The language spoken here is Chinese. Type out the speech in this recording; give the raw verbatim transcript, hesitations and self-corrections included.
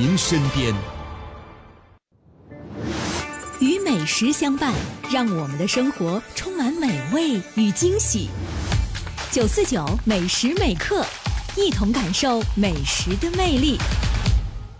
您身边。 与美食相伴，让我们的生活充满美味与惊喜。九四九美食美课，一同感受美食的魅力。